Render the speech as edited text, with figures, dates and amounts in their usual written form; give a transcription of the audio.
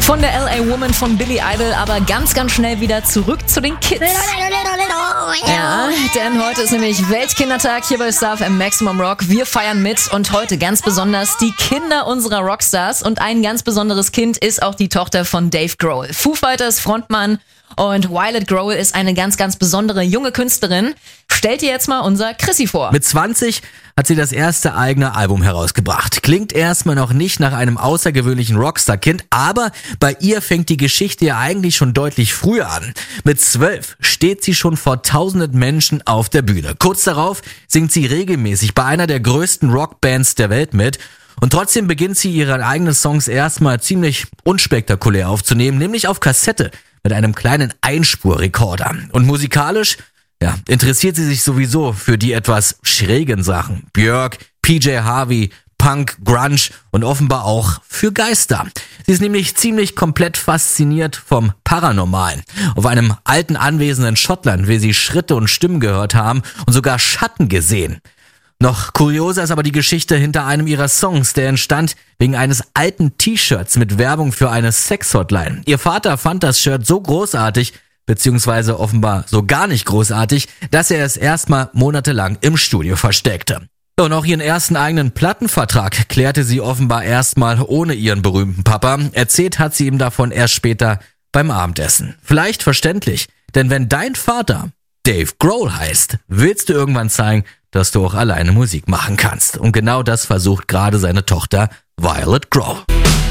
Von der LA Woman von Billy Idol, aber ganz, ganz schnell wieder zurück zu den Kids. Ja, denn heute ist nämlich Weltkindertag hier bei Star FM Maximum Rock. Wir feiern mit und heute ganz besonders die Kinder unserer Rockstars. Und ein ganz besonderes Kind ist auch die Tochter von Dave Grohl, Foo Fighters Frontmann. Und Violet Grohl ist eine ganz, ganz besondere junge Künstlerin. Stellt ihr jetzt mal unser Chrissy vor. Mit 20 hat sie das erste eigene Album herausgebracht. Klingt erstmal noch nicht nach einem außergewöhnlichen Rockstar-Kind, aber bei ihr fängt die Geschichte ja eigentlich schon deutlich früher an. Mit 12 steht sie schon vor tausenden Menschen auf der Bühne. Kurz darauf singt sie regelmäßig bei einer der größten Rockbands der Welt mit. Und trotzdem beginnt sie ihre eigenen Songs erstmal ziemlich unspektakulär aufzunehmen, nämlich auf Kassette mit einem kleinen Einspurrekorder. Und musikalisch, interessiert sie sich sowieso für die etwas schrägen Sachen. Björk, PJ Harvey, Punk, Grunge und offenbar auch für Geister. Sie ist nämlich ziemlich komplett fasziniert vom Paranormalen. Auf einem alten Anwesen in Schottland will sie Schritte und Stimmen gehört haben und sogar Schatten gesehen. Noch kurioser ist aber die Geschichte hinter einem ihrer Songs, der entstand wegen eines alten T-Shirts mit Werbung für eine Sex-Hotline. Ihr Vater fand das Shirt so großartig, beziehungsweise offenbar so gar nicht großartig, dass er es erstmal monatelang im Studio versteckte. Und auch ihren ersten eigenen Plattenvertrag klärte sie offenbar erstmal ohne ihren berühmten Papa. Erzählt hat sie ihm davon erst später beim Abendessen. Vielleicht verständlich, denn wenn dein Vater Dave Grohl heißt, willst du irgendwann zeigen, dass du auch alleine Musik machen kannst. Und genau das versucht gerade seine Tochter Violet Grohl.